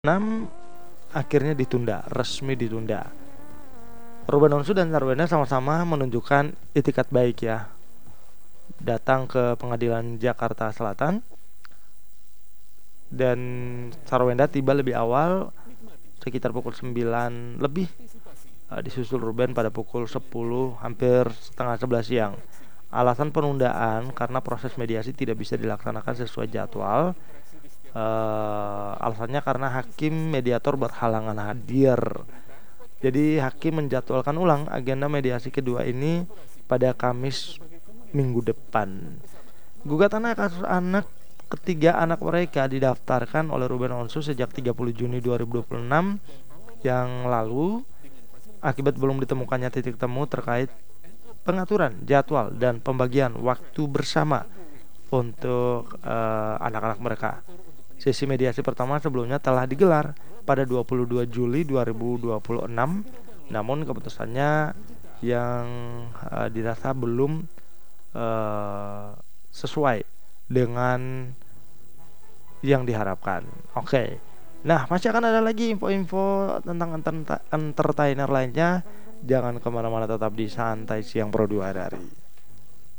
6 akhirnya resmi ditunda. Ruben Onsu dan Sarwenda sama-sama menunjukkan itikat baik ya, datang ke pengadilan Jakarta Selatan, dan Sarwenda tiba lebih awal sekitar pukul 9 lebih, disusul Ruben pada pukul 10 hampir setengah 11 siang. Alasan penundaan karena proses mediasi tidak bisa dilaksanakan sesuai jadwal. Alasannya karena hakim mediator berhalangan hadir. Jadi hakim menjadwalkan ulang agenda mediasi kedua ini pada Kamis minggu depan. Gugatan kasus anak ketiga anak mereka didaftarkan oleh Ruben Onsu sejak 30 Juni 2026 yang lalu akibat belum ditemukannya titik temu terkait pengaturan jadwal dan pembagian waktu bersama untuk anak-anak mereka. Sesi mediasi pertama sebelumnya telah digelar pada 22 Juli 2026, namun keputusannya yang dirasa belum sesuai dengan yang diharapkan. Oke. Nah, masih akan ada lagi info-info tentang entertainer lainnya. Jangan kemana-mana, tetap di Santai Siang Pro 2 hari.